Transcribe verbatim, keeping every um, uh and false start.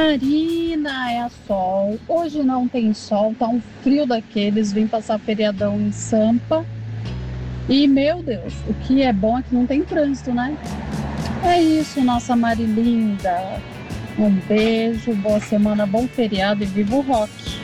Marina, é a Sol. Hoje não tem sol, tá um frio daqueles. Vim passar feriadão em Sampa. E, meu Deus, o que é bom é que não tem trânsito, né? É isso, nossa Marilinda. Um beijo, boa semana, bom feriado e viva o rock.